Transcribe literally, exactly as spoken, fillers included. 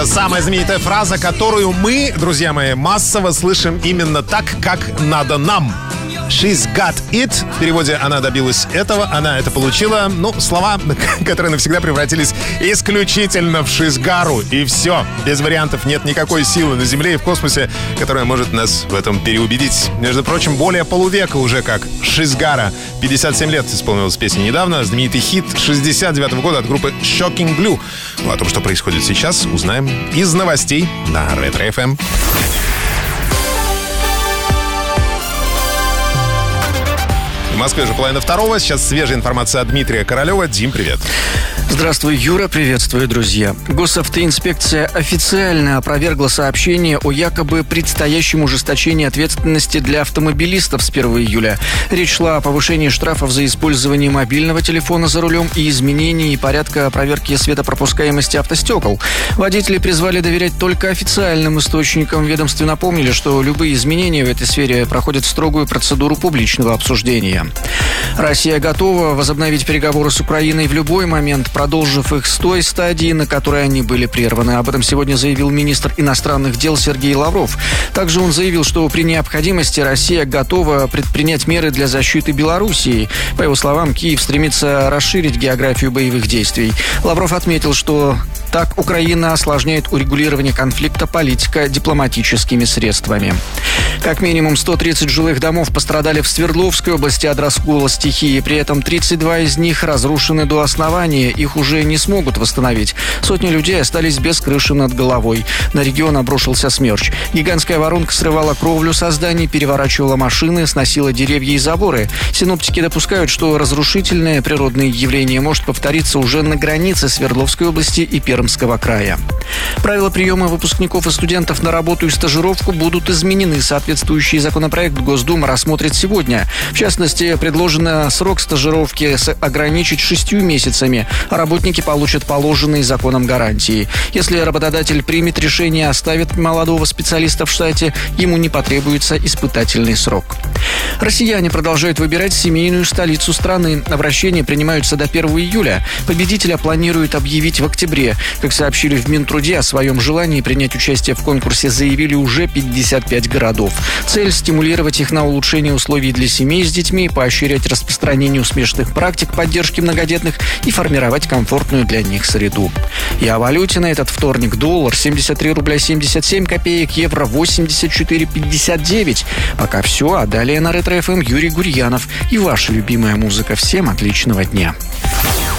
Это самая знаменитая фраза, которую мы, друзья мои, массово слышим именно так, как надо нам. She's got it. В переводе «она добилась этого», она это получила. Ну, слова, которые навсегда превратились исключительно в шизгару. И все. Без вариантов. Нет никакой силы на Земле и в космосе, которая может нас в этом переубедить. Между прочим, более полувека уже как шизгара. пятьдесят семь лет исполнилась песня недавно. Знаменитый хит шестьдесят девятого года от группы Shocking Blue. Ну, о том, что происходит сейчас, узнаем из новостей на Ретро эф эм. В Москве же половина второго. Сейчас свежая информация от Дмитрия Королева. Дим, привет. Здравствуй, Юра. Приветствую, друзья. Госавтоинспекция официально опровергла сообщение о якобы предстоящем ужесточении ответственности для автомобилистов с первого июля. Речь шла о повышении штрафов за использование мобильного телефона за рулем и изменении порядка проверки светопропускаемости автостекол. Водители призвали доверять только официальным источникам. В ведомстве напомнили, что любые изменения в этой сфере проходят строгую процедуру публичного обсуждения. Россия готова возобновить переговоры с Украиной в любой момент, продолжив их с той стадии, на которой они были прерваны. Об этом сегодня заявил министр иностранных дел Сергей Лавров. Также он заявил, что при необходимости Россия готова предпринять меры для защиты Белоруссии. По его словам, Киев стремится расширить географию боевых действий. Лавров отметил, что так Украина осложняет урегулирование конфликта политико-дипломатическими средствами. Как минимум сто тридцать жилых домов пострадали в Свердловской области от раскола стихии. При этом тридцать два из них разрушены до основания. Их уже не смогут восстановить. Сотни людей остались без крыши над головой. На регион обрушился смерч. Гигантская воронка срывала кровлю со зданий, переворачивала машины, сносила деревья и заборы. Синоптики допускают, что разрушительное природное явление может повториться уже на границе Свердловской области и Пермского края. Правила приема выпускников и студентов на работу и стажировку будут изменены. Соответствующий законопроект Госдума рассмотрит сегодня. В частности, предложено срок стажировки ограничить шестью месяцами, а работники получат положенные законом гарантии. Если работодатель примет решение оставить молодого специалиста в штате, ему не потребуется испытательный срок. Россияне продолжают выбирать семейную столицу страны. Обращения принимаются до первого июля. Победителя планируют объявить в октябре. Как сообщили в Минтруде, о своем желании принять участие в конкурсе заявили уже пятьдесят пять городов. Цель – стимулировать их на улучшение условий для семей с детьми, поощрять распространение успешных практик поддержки многодетных и формировать комфортную для них среду. И о валюте на этот вторник: доллар семьдесят три рубля семьдесят семь копеек, евро восемьдесят четыре пятьдесят девять. Пока все, а далее на Ретро эф эм Юрий Гурьянов и ваша любимая музыка. Всем отличного дня.